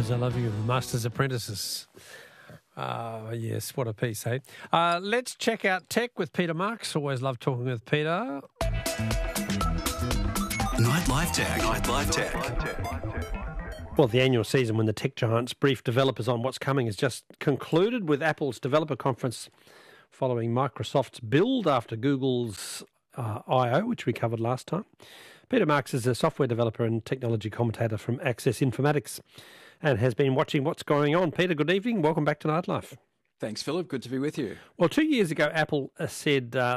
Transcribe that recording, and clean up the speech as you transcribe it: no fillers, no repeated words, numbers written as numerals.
Because I Love You, Master's Apprentices. Yes, what a piece, eh? Let's check out tech with Peter Marks. Always love talking with Peter. Nightlife Tech. Well, the annual season when the tech giants brief developers on what's coming has just concluded with Apple's developer conference following Microsoft's build after Google's I.O., which we covered last time. Peter Marks is a software developer and technology commentator from Access Informatics and has been watching what's going on. Peter, good evening. Welcome back to Nightlife. Thanks, Philip. Good to be with you. Well, 2 years ago, Apple said